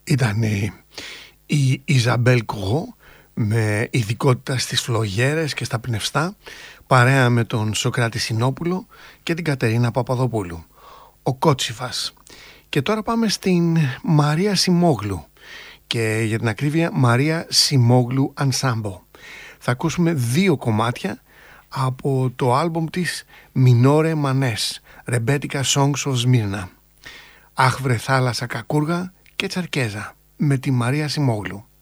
Ήταν η Ιζαμπέλ Κογό με ειδικότητα στις φλογέρες και στα πνευστά, παρέα με τον Σωκράτη Συνόπουλο και την Κατερίνα Παπαδοπούλου. Ο Κότσιφας. Και τώρα πάμε στην Μαρία Σιμόγλου, και για την ακρίβεια Μαρία Σιμόγλου Ensemble. Θα ακούσουμε 2 κομμάτια από το άλμπουμ της Μινόρε Μανές, Ρεμπέτικα Songs of Smyrna. Αχ βρε θάλασσα κακούργα και τσαρκέζα, με τη Μαρία Σιμόγλου.